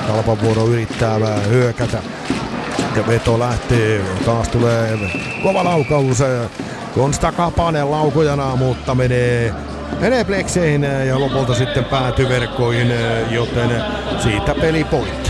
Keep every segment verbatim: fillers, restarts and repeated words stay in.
Kalpan vuoro yrittää hyökätä. Ja veto lähtee. Taas tulee kova laukaus. Konsta Kapanen laukujana, mutta menee, menee plekseihin ja lopulta sitten päätyy verkkoihin, joten siitä peli poikki.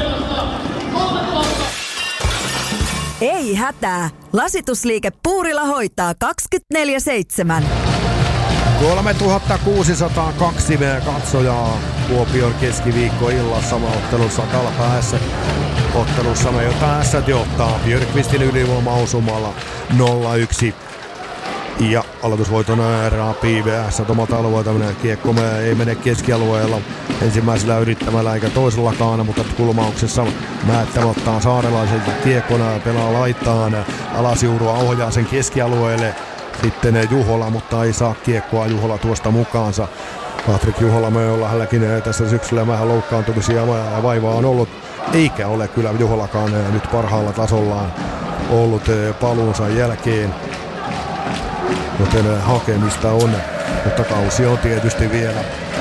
Ei hätää. Lasitusliike Puurila hoitaa kaksikymmentäneljä seitsemän. kolmetuhatta kuusisataakaksi katsojaa Kuopion keskiviikkoillassa ottelussa Kalpa S. Ottelussa me jota S johtaa Björkvistin ylivoima osumalla nolla yksi. Ja aloitusvoiton raapii S omalta alueelta. Kiekko ei mene keskialueella ensimmäisellä yrittämällä eikä toisellakaan, mutta kulmauksessa Määttä ottaa Saarelaiselta kiekkona, pelaa laittaan, Alasiurua ohjaa sen keskialueelle. Sitten Juhola, mutta ei saa kiekkoa Juhola tuosta mukaansa. Patrik Juhola, me ollaan hänelläkin tässä syksyllä vähän loukkaantumisia ja vaivaa on ollut. Eikä ole kyllä Juholakaan nyt parhaalla tasollaan ollut paluunsa jälkeen. Joten hakemista on, mutta kausi on tietysti vielä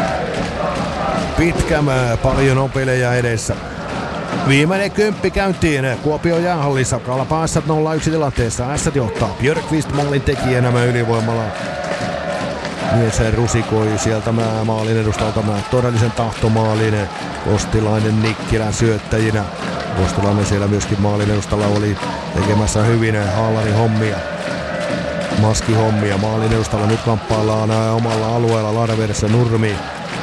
pitkä, paljon on pelejä edessä. Viimeinen kymppi käyntiin Kuopion jäähallissa. Kalpa S nolla yksi tilanteessa. S johtaa Björkvist maalin tekijänä ylivoimalla. Mies rusikoi sieltä maalin edustalta todellisen tahtomaalin. Kostilainen Nikkilän syöttäjinä. Kostilainen siellä myöskin maalin edustalla oli tekemässä hyvin haalarin hommia. Maskihommia. Maalin edustalla nyt kamppaillaan omalla alueella Lahdavieressä Nurmi.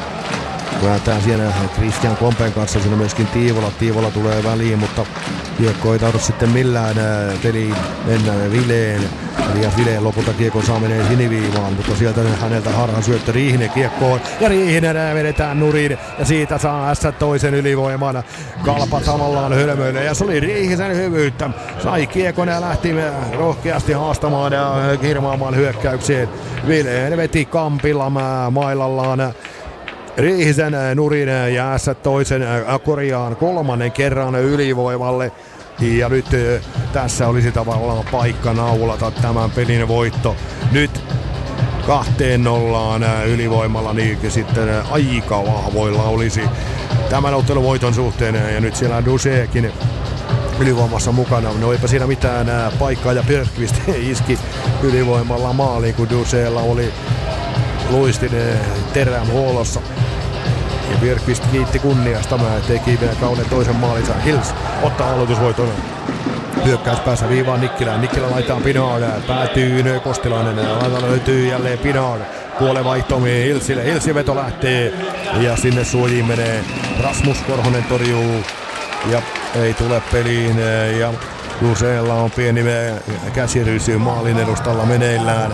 Vääntää siellä Christian Kompen kanssa, siinä myöskin Tiivola. Tiivola tulee väliin, mutta kiekko ei tarvitse sitten millään peliin mennä Vileen. Elias Vileen lopulta kiekko saa menee siniviivaan, mutta sieltä häneltä harhan syöttö Riihinen kiekkoon. Ja Riihinen vedetään nurin ja siitä saa S toisen ylivoiman. Kalpa samallaan hölmöille ja se oli Riihisen hyvyyttä. Sai kiekon ja lähti rohkeasti haastamaan ja kirmaamaan hyökkäykseen. Vileen veti kampilla mailallaan Riihisen nurin ja S toisen korjaan kolmannen kerran ylivoimalle. Ja nyt tässä olisi tavallaan paikka naulata tämän pelin voitto. Nyt kahteen nollaan ylivoimalla, niin sitten aika vahvoilla olisi tämän ottelun voiton suhteen. Ja nyt siellä Dusekin ylivoimassa mukana. No eipä siinä mitään paikkaa ja Björkvist iski ylivoimalla maaliin, kun Duseella oli luistin terän huolossa. Ja Björkvist kiitti kunniasta, teki vielä kauden toisen maalinsa. Hills ottaa aloitusvoiton hyökkäyspäässä viivaan Nikkilään. Nikkilä laittaa Pinard, päätyy Kostilainen, laita löytyy jälleen Pinard. Puolen vaihtomiin Hilsille, Hilsin veto lähtee ja sinne suojiin menee. Rasmus Korhonen torjuu ja ei tule peliin ja Luseella on pieni käsirysy maalin edustalla meneillään.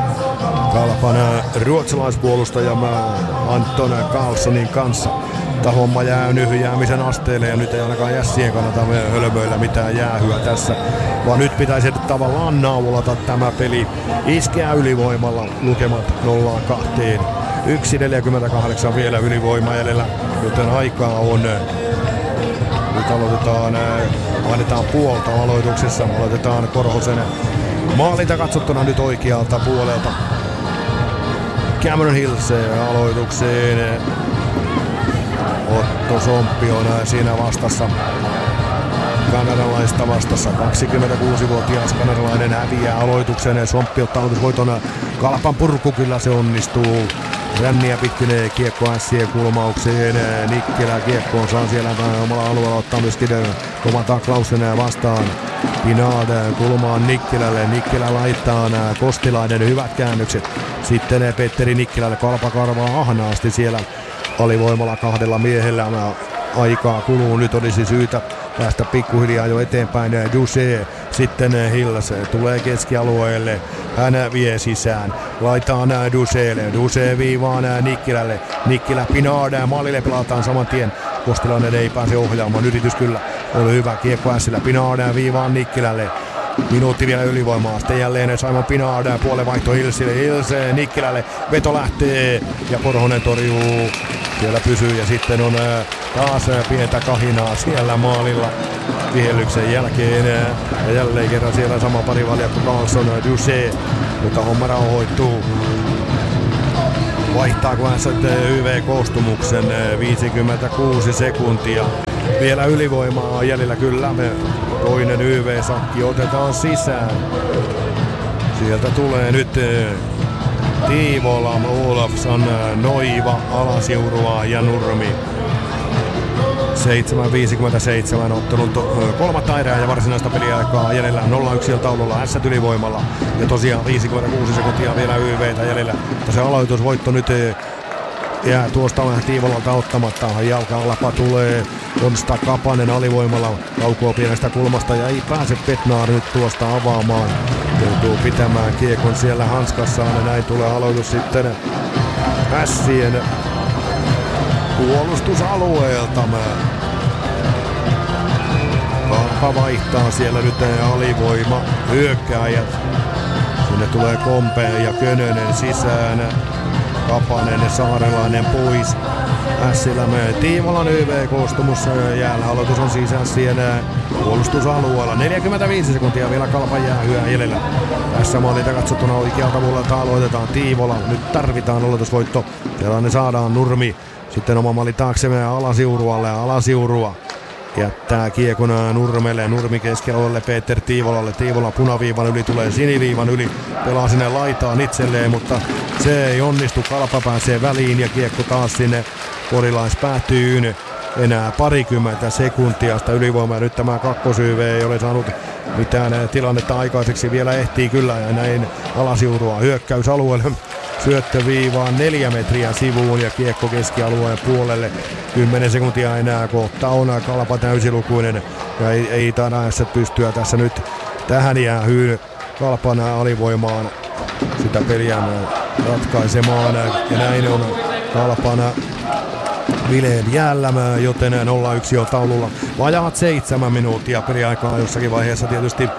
Kalpan ruotsalaispuolustaja Anton Karlssonin kanssa. Tämä homma jää nyhyjäämisen asteelle ja nyt ei ainakaan Jässien kannata hölmöillä mitään jäähyä tässä. Vaan nyt pitäisi tavallaan naulata tämä peli. Iskeä ylivoimalla lukemat nolla kaksi. yksi neljäkymmentäkahdeksan vielä ylivoima edellä, joten aikaa on. Nyt aloitetaan, annetaan puolta aloituksessa. Aloitetaan Korhosen maalilta katsottuna nyt oikealta puolelta. Cameron Hills aloitukseen. Otto Somppi on siinä vastassa. Kanadalaista vastassa. kaksikymmentäkuusivuotias kanadalainen häviää aloituksen. Somppi ottaa aloitusvoiton. Kalpan purku, kyllä se onnistuu. Ränniä pitkinee kiekko ässien kulmaukseen. Nikkilä kiekkoon saa siellä omalla alueella ottaa myöskin kovan taklausen vastaan. Pinard kulmaan Nikkilälle. Nikkilä laittaa Kostilainen, hyvät käännökset. Sitten Petteri Nikkilälle. Kalpa karvaa ahnaasti siellä alivoimalla kahdella miehellä. Aikaa kuluu, nyt olisi syytä päästä pikkuhiljaa jo eteenpäin. Duse, sitten Hills tulee keskialueelle. Hän vie sisään. Laitaan Duseelle. Duse viivaan Nikkilälle. Nikkilä Pinard. Maalille pelataan saman tien. Kostilainen ei pääse ohjaamaan. Yritys kyllä oli hyvä. Kiekko ässillä. Pinard viivaan Nikkilälle. Minuutti vielä ylivoimaa. Sitten jälleen Simon Pinard. Puolen vaihto Hilsille. Hils Nikkilälle. Veto lähtee. Ja Korhonen torjuu. Siellä pysyy ja sitten on taas pientä kahinaa siellä maalilla vihellyksen jälkeen. Ja jälleen kerran siellä sama parivaljakko Karlsson, Duse, mutta homma rauhoittuu. Vaihtaako hän sitten Y V-koostumuksen viisikymmentäkuusi sekuntia. Vielä ylivoimaa jäljellä kyllä. Me toinen Y V-sakki otetaan sisään. Sieltä tulee nyt Tiivola, Olofsson, Noiva, Alasiurua ja Nurmi. seitsemän viisikymmentäseitsemän ottelun to- kolmatta erää ja varsinaista peliaikaa jäljellä nolla yksi taululla Ässät ylivoimalla. Ja tosiaan viisikymmentäkuusi sekuntia vielä Y V:tä jäljellä. Mutta se aloitusvoitto nyt jää tuosta Tiivolalta ottamatta. Jalkalapa tulee, Konsta Kapanen alivoimalla laukoo pienestä kulmasta ja ei pääse Petnaar nyt tuosta avaamaan. Joutuu pitämään kiekon siellä hanskassaan ja näin tulee aloitus sitten Ässien puolustusalueelta. Kalpa vaihtaa siellä nyt alivoima hyökkääjät. Sinne tulee Kompe ja Könönen sisään. Kapanen ja Saarelainen pois. Ässilämä Tiivolan Y V-koostumus jäällä. Aloitus on siis Ässien puolustusalueella. neljäkymmentäviisi sekuntia vielä Kalpan jäähyä jäljellä. Tässä maalilta katsottuna oikealta puolelta aloitetaan Tiivola. Nyt tarvitaan aloitusvoitto. Sellainen saadaan Nurmi. Sitten oma maali taakse Alasiurualle. Alasiurua jättää kiekon Nurmelle. Nurmi keskialueelle Peter Tiivolalle. Tiivola punaviivan yli tulee siniviivan yli. Pelaa sinne laitaan itselleen, mutta se ei onnistu. Kalpa pääsee väliin ja kiekko taas sinne Porilaispäätyyn. Enää parikymmentä sekuntia sitä ylivoimaa. Nyt tämä kakkos-Y V ei ole saanut mitään tilannetta aikaiseksi. Vielä ehtii kyllä ja näin Alasiurua hyökkäysalueelle. Syöttö viivaan neljä metriä sivuun ja kiekko keskialueen puolelle. kymmenen sekuntia enää kohta on Kalpa täysilukuinen ja ei, ei taida Ässät pystyä tässä nyt tähän jäähyyn Kalpan alivoimaan sitä peliä ratkaisemaan. Ja näin on Kalpan bileen jäällä, joten nolla yksi on taululla. Vajaat seitsemän minuuttia peliaikaa jossakin vaiheessa tietysti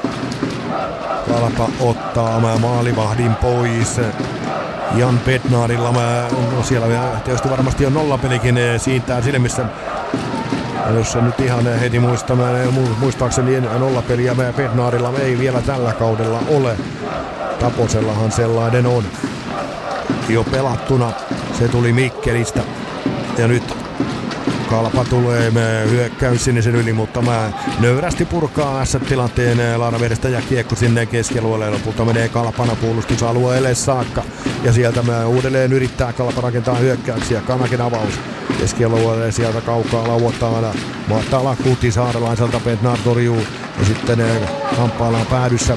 Kalpa ottaa maalivahdin pois. Jan Bednarilla, no siellä tietysti varmasti on nollapelikin siintää silmissä. Jos se nyt ihan heti muistamaan, muistaakseni nollapeliä Bednarilla ei vielä tällä kaudella ole. Taposellahan sellainen on jo pelattuna. Se tuli Mikkelistä ja nyt Kalpa tulee hyökkäys sinisen yli, mutta mä nöyrästi purkaa Ässät-tilanteen Laaravedestä ja kiekko sinne keskialueelle. Lopulta menee Kalpana puolustusalueelle saakka. Ja sieltä mä uudelleen yrittää Kalpa rakentaa hyökkäyksiä. Kanakin avaus keskialueelle sieltä kaukaa lauotaan. Mahtala kuti saarelaiselta, Bednar torjuu. Ja sitten kamppaillaan päädyssä.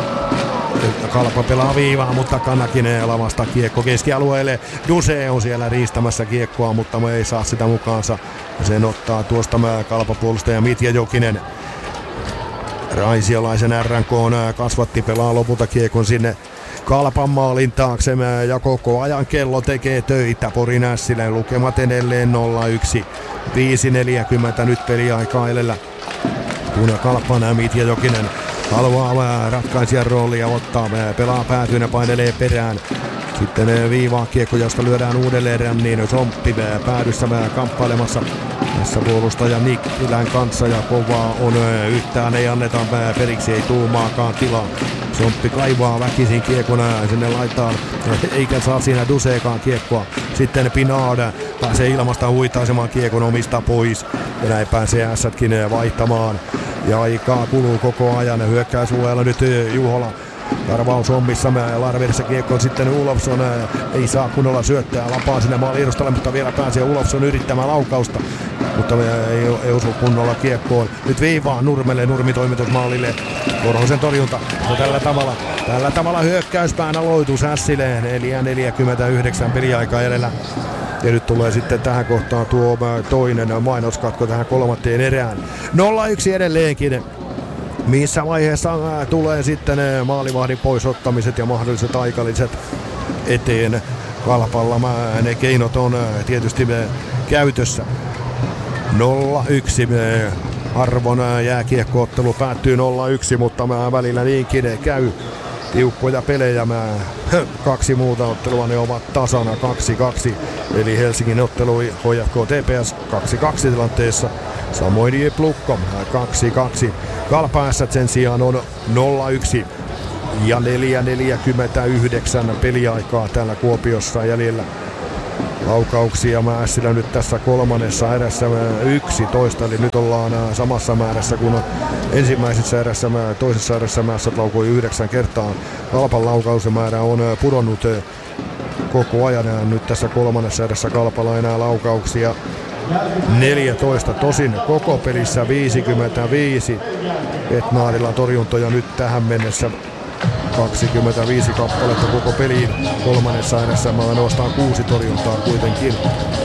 Kalpa pelaa viivaa, mutta Kanakin lavasta kiekko keskialueelle. Duse on siellä riistämässä kiekkoa, mutta me ei saa sitä mukaansa. Sen ottaa tuosta Kalpa-puolustaja Mitja Jokinen. Raisiolaisen R N K kasvatti, pelaa lopulta kiekon sinne Kalpan maalin taakse ja koko ajan kello tekee töitä Porin Ässille. Lukemat edelleen nolla yksi. viisi neljäkymmentä nyt peliaikaa edellä. Kun Kalpan Mitja Jokinen haluaa ratkaisijan roolia ottaa, pelaa päätyyn ja painelee perään. Sitten viivaa kiekko, josta lyödään uudelleen Ränniin. Somppi päädyssä kamppailemassa tässä puolustaja Nikkilän kanssa ja kovaa on yhtään, ei anneta periksi, ei tuumaakaan tilaa. Somppi kaivaa väkisin kiekon sinne laitaan, eikä saa siinä Duseekaan kiekkoa. Sitten Pinard pääsee ilmasta huitaisemaan kiekon omista pois ja näin pääsee Ässätkin vaihtamaan. Ja aikaa kuluu koko ajan. Hyökkäysalueella nyt Juhola. Karvaus hommissa. Laaravedessä kiekko sitten Olofsson. Ei saa kunnolla syöttää. Lapaa sinne maaliidustalle, mutta vielä pääsee Olofsson yrittämään laukausta. Mutta ei, ei osu kunnolla kiekkoon. Nyt viivaa Nurmelle. Nurmi toimitus maalille. Korhosen torjunta. Ja tällä tavalla, tällä tavalla hyökkäyspään aloitus Ässille. neljä neljäkymmentäyhdeksän peliaikaa edellä. Ja nyt tulee sitten tähän kohtaan tuo toinen mainoskatko tähän kolmanteen erään. nolla yksi edelleenkin. Missä vaiheessa tulee sitten maalivahdin poisottamiset ja mahdolliset aikalliset eteen Kalpalla. Ne keinot on tietysti käytössä. nolla yksi. Arvon jääkiekkoottelu päättyy nolla yksi, mutta mä välillä niinkin käy. Tiukkoja pelejä, mä kaksi muuta ottelua ne ovat tasana kaksi kaksi, eli Helsingin ottelu H J K T P S kaksi kaksi tilanteessa, samoin J Plukko kaksi kaksi. Kalpa Ässät sen sijaan on nolla yksi ja neljä neljäkymmentäyhdeksän peliaikaa täällä Kuopiossa jäljellä. laukauksia Mässilä nyt tässä kolmannessa erässä yksitoista, eli nyt ollaan samassa määrässä kuin ensimmäisessä erässä. Toisessa erässä Mässät laukoi yhdeksän kertaa. Kalpan laukausmäärä on pudonnut koko ajan. Nyt tässä kolmannessa erässä Kalpalla enää laukauksia neljätoista, tosin koko pelissä viisikymmentäviisi. Etnaarilla torjuntoja nyt tähän mennessä kaksikymmentäviisi kappaletta koko peliin. Kolmannessa erässä mä ainoastaan kuusi torjuntaa kuitenkin.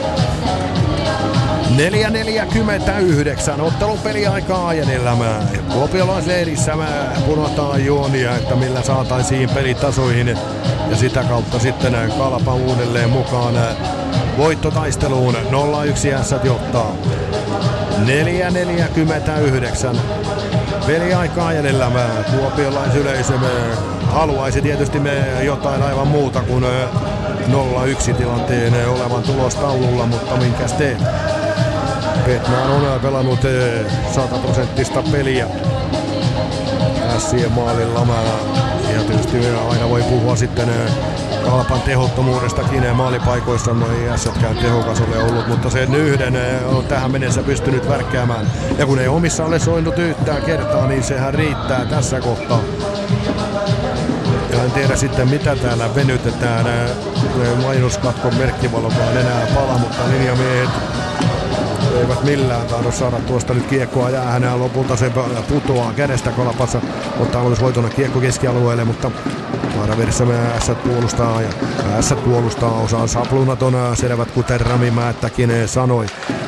neljä neljäkymmentäyhdeksän ottelun peliaikaa jäljellä. Kuopiolaisleirissä punotaan juonia, että millä saataisiin pelitasoihin ja sitä kautta sitten Kalpa uudelleen mukaan voittotaisteluun. nolla yksi Ässät johtaa. neljä neljäkymmentäyhdeksän peliaikaa jäljellä. Kuopiolaisyleisö haluaisi tietysti me jotain aivan muuta kuin nolla yksi tilanteen olevan tulostaululla, mutta minkäs teet? Petnaan on pelannut sataprosenttista peliä Ässien maalilla. Ja tietysti aina voi puhua sitten Kalpan tehottomuudestakin maalipaikoissa. No ei Ässätkään tehokas ole ollut, mutta sen yhden on tähän mennessä pystynyt värkkäämään. Ja kun ei omissa ole soinut yhtään kertaa, niin sehän riittää tässä kohtaa. Ja en tiedä sitten mitä täällä venytetään. Mainoskatkon merkkivalokaan enää pala, mutta linjamiehet eivät millään tahdo saada tuosta nyt kiekkoa jäähän ja lopulta se putoaa kädestä Kalpassa. Ottaa myös voitona kiekko keskialueelle, mutta vaaravirssä me Ässät puolustaa ja Ässät puolustaa osaa sapluunaton selvät, kuten Rami Määttäkin sanoi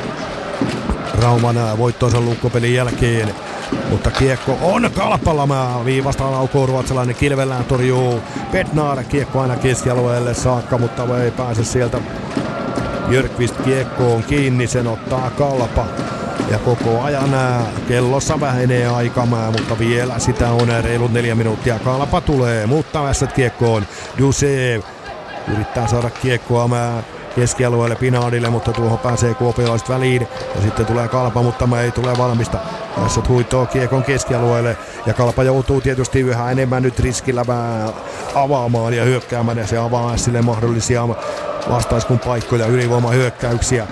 Rauman voittoisen lukkopelin jälkeen. Mutta kiekko on Kalpalla, viivasta laukoo ruotsalainen, Kilvellään torjuu Bednar, kiekko aina keskialueelle saakka, mutta ei pääse sieltä. Björkqvist kiekkoon kiinni, sen ottaa Kalpa. Ja koko ajan kellossa vähenee aika, mutta vielä sitä on reilut neljä minuuttia. Kalpa tulee, mutta Ässät kiekkoon. Duse yrittää saada kiekkoa keskialueelle Pinaadille, mutta tuohon pääsee kuopiolaiset väliin. Ja sitten tulee Kalpa, mutta mä ei tule valmista. Ässät huitoo kiekon keskialueelle. Ja Kalpa joutuu tietysti yhä enemmän nyt riskillä avaamaan ja hyökkäämään. Ja se avaa Ässille mahdollisia vastaiskun paikkoja, ylivoimahyökkäyksiä.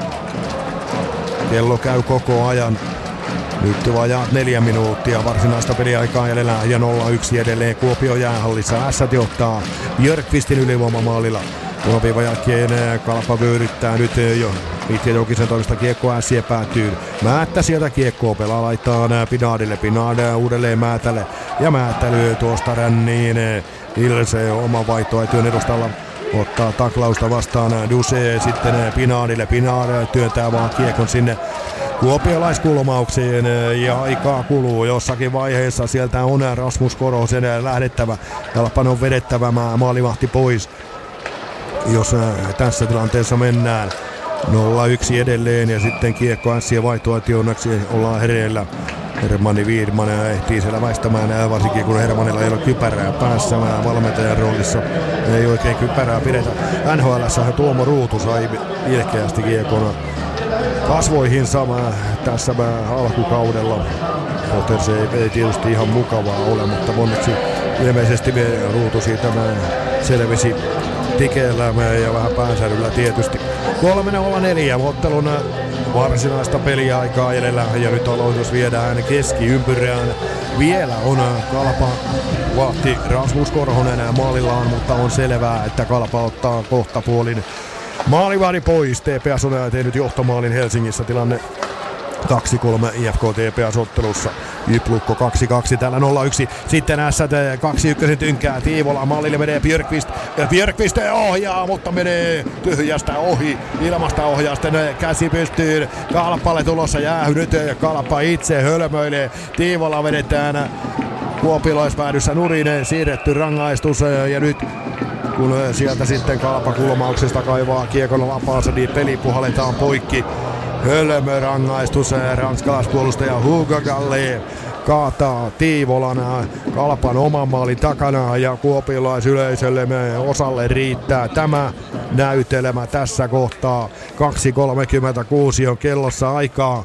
Kello käy koko ajan. Nyt vajaat neljä minuuttia varsinaista peliaikaa jäljellä ja nolla yksi edelleen Kuopio jäähallissa. Ässät johtaa Björkqvistin ylivoimamaalilla. Punaviivan jälkeen Kalpa vyöryttää nyt jo Mitja Jokisen toimesta kiekko Ässien päätyy. Määttä sieltä kiekkoa pelaa, laittaa Pinaadille. Pinaad uudelleen Määtälle ja Määttä lyö tuosta ränniin. Ilse oma vaihtoehtojen edustalla ottaa taklausta vastaan Duse sitten Pinaadille. Pinaad työntää vaan kiekon sinne kuopiolaiskulmaukseen ja aikaa kuluu jossakin vaiheessa. Sieltä on Rasmus Korhosen lähdettävä. Kalpan on vedettävä maalivahti pois, jos tässä tilanteessa mennään. nolla yksi edelleen ja sitten kiekko Ässien vaihtoehto, onneksi ollaan hereillä. Hermanni Viidman ehtii siellä väistämään, varsinkin kun Hermannilla ei ole kypärää päässä valmentajan roolissa. Ei oikein kypärää pidetä. N H L:ssä Tuomo Ruutu sai ilkeästi kiekon kasvoihinsa tässä alkukaudella. Joten se ei, ei tietysti ihan mukavaa ole, mutta onneksi ilmeisesti Ruutu siitä selvisi tikeellä ja vähän päänsäryllä tietysti. kolme nolla neljä ottelun varsinaista peliaikaa edellä ja nyt aloitus viedään keskiympyrään. Vielä on Kalpa vahti Rasmus Korhonen maalillaan, mutta on selvää, että Kalpa ottaa kohtapuolin maalivahdin pois. T P S on tehnyt johtomaalin Helsingissä, tilanne kaksi kolme I F K T P S-ottelussa. Jyplukko kaksi kaksi, täällä nolla yksi. Sitten Ässät kaksi yksi tynkää Tiivola. Mallille menee Björkqvist. Björkqvist ohjaa, mutta menee tyhjästä ohi. Ilmasta ohjaa sitten käsi pystyyn. Kalpalle tulossa jäähy nyt. Kalpa itse hölmöilee. Tiivola vedetään kuopiolaispäädyssä nurin. Siirretty rangaistus ja nyt kun sieltä sitten Kalpa kulmauksesta kaivaa kiekon vapaansa, niin peli puhalletaan poikki. Hölmö rangaistus, ranskalaispuolustaja Hugo Galli kaataa Tiivolan Kalpan oman maalin takana ja kuopiolaisyleisölle osalle riittää tämä näytelmä tässä kohtaa. kaksi kolmekymmentäkuusi on kellossa aikaa.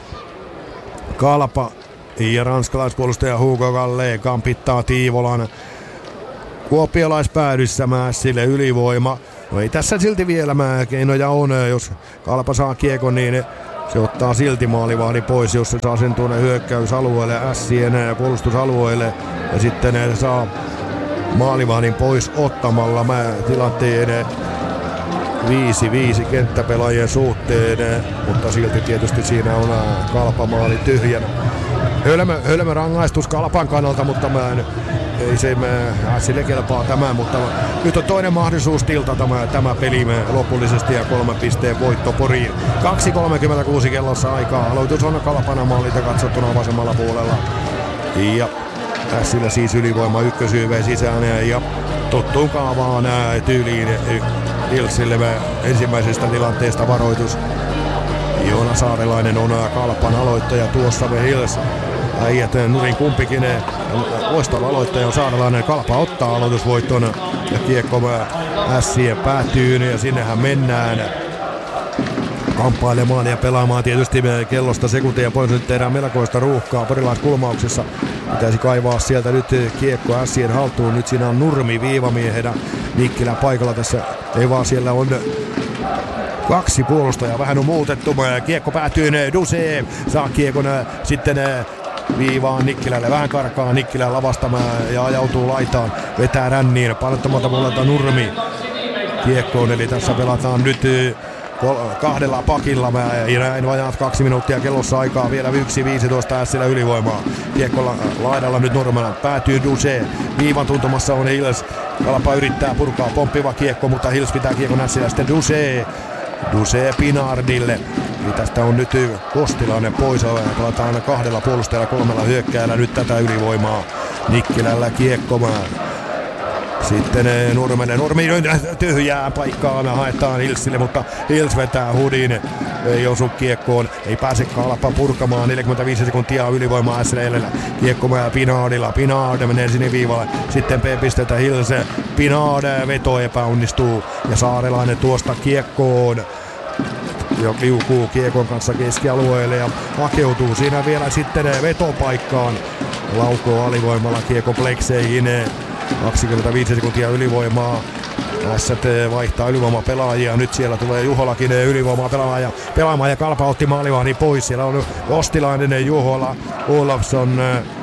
Kalpa ja ranskalaispuolustaja Hugo Galli kampittaa Tiivolan kuopiolaispäädyssä Mässille ylivoima. No ei tässä silti vielä mä keinoja on, jos Kalpa saa kiekon, niin se ottaa silti maalivahdin pois, jos se saa sen tuonne hyökkäysalueelle, ässien puolustusalueelle ja sitten saa maalivahdin pois ottamalla mä tilanteen viisi viisi kenttäpelaajien suhteen, mutta silti tietysti siinä on Kalpa maali tyhjänä. Hölmö, hölmö rangaistus Kalpan kannalta, mutta mä en, ei se sille kelpaa tämä, mutta nyt on toinen mahdollisuus tiltata tämä, tämä peli lopullisesti ja kolmen pisteen voitto Poriin. kaksi kolmekymmentäkuusi kellossa aikaa. Aloitus on Kalpana maalilta katsottuna vasemmalla puolella. Ja Ässillä siis ylivoima ykkösyyveen sisään ja tuttuun kaavaan tyyliin Hilsille ensimmäisestä tilanteesta varoitus. Joona Saarelainen on Kalpan aloittaja tuossa me Hils. Äijät nurin kumpikin. Loistava aloittaja on Saarelainen. Kalpa ottaa aloitusvoiton ja kiekko Ässien päätyyn ja sinnehän mennään kamppailemaan ja pelaamaan tietysti kellosta sekuntia pois. Nyt tehdään melkoista ruuhkaa porilaiskulmauksessa. Pitäisi kaivaa sieltä nyt kiekko Ässien haltuun. Nyt siinä on Nurmi viivamiehenä. Nikkilä paikalla tässä. Ei vaan siellä on kaksi puolustajaa. Vähän on muutettu. Kiekko päätyy. Duse saa kiekon sitten viivaan Nikkilälle. Vähän karkaa Nikkilä lavastamaan ja ajautuu laitaan. Vetää ränniin. Painottamalta puolelta Nurmi kiekkoon. Eli tässä pelataan nyt kahdella pakilla ja näin vajaat kaksi minuuttia kellossa aikaa, vielä yksi viisitoista Ässillä ylivoimaa. Kiekko laidalla nyt Nurmela, päätyy Duse, viivan tuntumassa on Hils. Kalpa yrittää purkaa, pomppiva kiekko, mutta Hils pitää kiekon Ässillä, sitten Duse. Duse Pinardille. Eli tästä on nyt Kostilainen pois, pelataan kahdella puolustajalla, kolmella hyökkäällä nyt tätä ylivoimaa. Nikkilällä kiekko. Sitten Nurmelle, Nurmi tyhjää paikkaa, me haetaan Hilsille, mutta Hils vetää hudin, ei osu kiekkoon, ei pääse Kalpa purkamaan, neljäkymmentäviisi sekuntia ylivoimaa Ässillä edellä, kiekko Pinardilla, Pinard menee siniviivalle, sitten P-pistettä Hils, Pinard veto epäonnistuu ja Saarelainen tuosta kiekkoon. Ja liukuu kiekon kanssa keskialueelle ja hakeutuu siinä vielä sitten vetopaikkaan, laukoo alivoimalla kiekko plekseihin. kaksikymmentäviisi sekuntia ylivoimaa. Ässät vaihtaa ylivoimaa pelaajia. Nyt siellä tulee Juholakin ylivoimaa pelaamaan pelaamaan ja Kalpa otti maalivahdin pois. Siellä on Kostilainen, Juhola, Olofsson,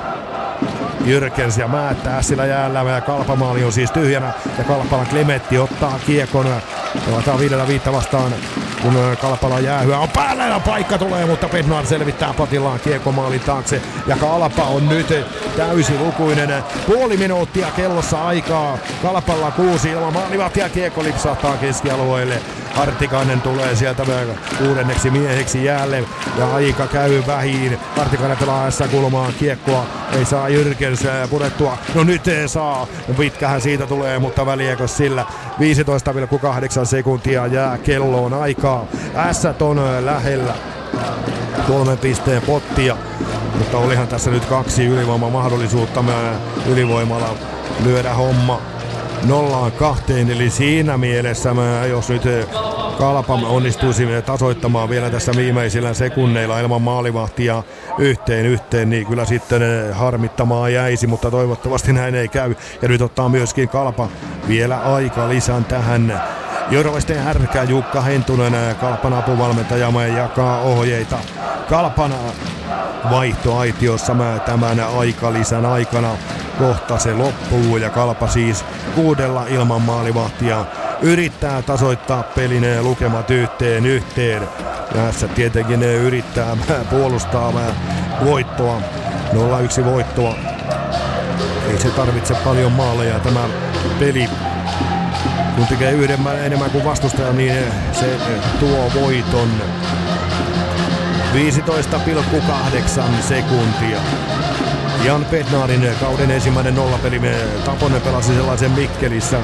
Jyrkens ja Määttä Ässillä jäällä. Ja Kalpamaali on siis tyhjänä ja Kalpalan Klemetti ottaa kiekon. Pelataan viidellä viittä vastaan, kun Kalpala jäähyä on päällä ja paikka tulee, mutta Bednar selvittää patillaan kiekko maalin taakse ja Kalpa on nyt täysilukuinen. Puoli minuuttia kellossa aikaa. Kalpalla kuusi ilman maalivahtia, kiekko lipsahtaa keskialueelle. Hartikainen tulee sieltä kuudenneksi mieheksi jäälle ja aika käy vähin. Hartikainen pelaa ässä kulmaan kiekkoa. Ei saa Jyrkens purettua. No nyt ei saa. Pitkähän siitä tulee, mutta väliäkö sillä. viisitoista pilkku kahdeksan sekuntia jää kelloon aikaa. Ässät on lähellä kolmen pisteen pottia. Mutta olihan tässä nyt kaksi ylivoimamahdollisuutta ylivoimalla lyödä homma nollaan kahteen, eli siinä mielessä mä, jos nyt Kalpa onnistuisi tasoittamaan vielä tässä viimeisillä sekunneilla ilman maalivahtia yhteen yhteen, niin kyllä sitten harmittamaan jäisi, mutta toivottavasti näin ei käy. Ja nyt ottaa myöskin Kalpa vielä aika lisän tähän. Jorvaisten härkä Jukka Hentunen, Kalpan apuvalmentaja, jakaa ohjeita Kalpan vaihtoaitiossa tämän aikalisän aikana. Kohta se loppuu ja Kalpa siis kuudella ilman maalivahtia yrittää tasoittaa pelin lukemat yhteen yhteen. Tässä tietenkin yrittää puolustaa voittoa, nolla yksi voittoa. Ei se tarvitse paljon maaleja tämä peli. Kun tekee yhden enemmän kuin vastustaja, niin se tuo voiton. viisitoista pilkku kahdeksan sekuntia. Jan Bednarin kauden ensimmäinen nollapeli. Taponen pelasi sellaisen Mikkelissä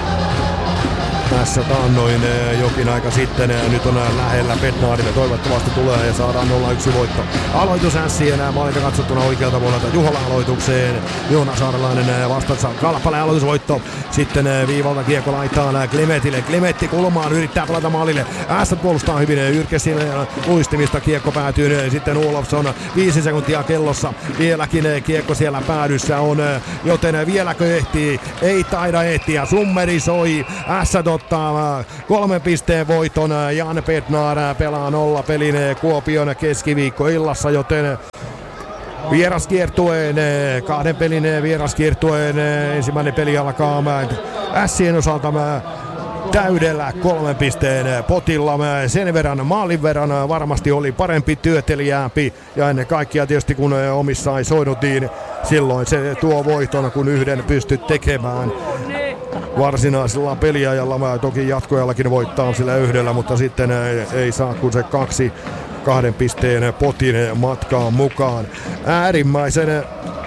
tässä taannoin jokin aika sitten. Nyt on lähellä Bednarille. Toivottavasti tulee ja saadaan nolla yksi voitto. Aloitus Ässien maalilta katsottuna oikealta puolelta Juhola aloitukseen. Joona Saarelainen vastassa Kalpalle aloitusvoitto. Sitten viivalta kiekko laitaan Klemetille. Klemetti kulmaan yrittää pelata maalille. Ässät puolustaa hyvin. Jyrkesille luistimista kiekko päätyy. Sitten Olofsson viisi sekuntia kellossa. Vieläkin kiekko siellä päädyssä on. Joten vieläkö ehtii? Ei taida ehtiä. Summeri soi. Ässät on ottaa kolmen pisteen voiton. Jan Bednar pelaa nolla pelin Kuopion keskiviikkoillassa, joten vieraskiertueen, kahden pelin vieraskiertueen ensimmäinen peli alkaa Ässien osalta täydellä kolmen pisteen potilla. Sen verran maalin verran varmasti oli parempi, työtelijäämpi ja ennen kaikkea tietysti kun omissa ei soinut, niin silloin se tuo voiton, kun yhden pystyt tekemään. Varsinaisella peliajalla toki jatkoajallakin voittaa sillä yhdellä, mutta sitten ei, ei saa kun se kaksi kahden pisteen potin matkaan mukaan. Äärimmäisen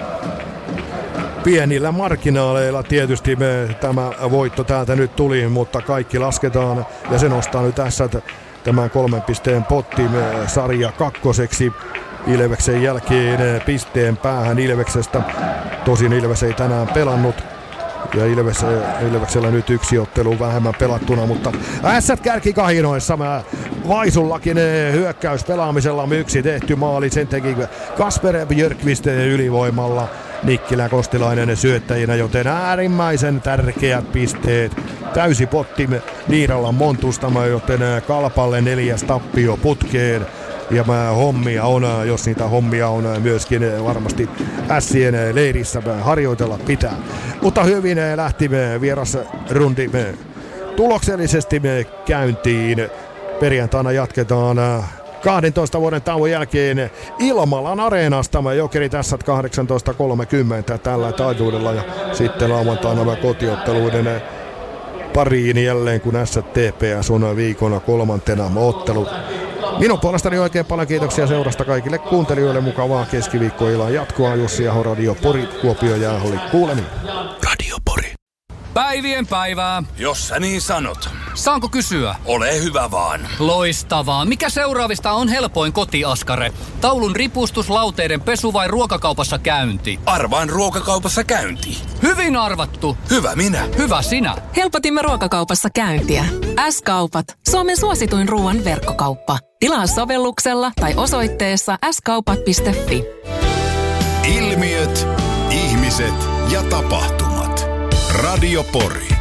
pienillä marginaaleilla tietysti me, tämä voitto täältä nyt tuli, mutta kaikki lasketaan ja se nostaa nyt tässä tämän kolmen pisteen potti sarja kakkoseksi. Ilveksen jälkeen pisteen päähän Ilveksestä. Tosin Ilves ei tänään pelannut. Ja Ilves, Ilveksellä nyt yksi ottelu vähemmän pelattuna, mutta ässät kärkikahinoissa. Vaisullakin hyökkäyspelaamisella yksi tehty maali. Sen teki Kasper Björkqvist ylivoimalla. Nikkilä Kostilainen syöttäjinä, joten äärimmäisen tärkeät pisteet. Täysi potti Niiralan Montustama, joten Kalpalle neljäs tappio putkeen. Ja hommia on, jos niitä hommia on myöskin varmasti Ässien leirissä harjoitella pitää. Mutta hyvin lähti vierasrundi tuloksellisesti käyntiin. Perjantaina jatketaan kahdentoista vuoden tauon jälkeen Ilmalan areenasta. Jokeri tässä kahdeksantoista kolmekymmentä tällä taajuudella ja sitten lauantaina kotiotteluiden pariin jälleen, kun S T P S on viikon kolmantena ottelu. Minun puolestani oikein paljon kiitoksia seurasta kaikille kuuntelijoille. Mukavaa keskiviikkoillan jatkoa. Jussi Aho, Radio Pori, Kuopio Jäähalli. Kuulemiin. Radio Pori. Päivien päivää. Jos sä niin sanot. Saanko kysyä? Ole hyvä vaan. Loistavaa. Mikä seuraavista on helpoin kotiaskare? Taulun ripustus, lauteiden pesu vai ruokakaupassa käynti? Arvaan ruokakaupassa käynti. Hyvin arvattu. Hyvä minä. Hyvä sinä. Helpotimme ruokakaupassa käyntiä. S-kaupat. Suomen suosituin ruoan verkkokauppa. Tilaa sovelluksella tai osoitteessa s kaupat piste f i. Ilmiöt, ihmiset ja tapahtumat. Radio Pori.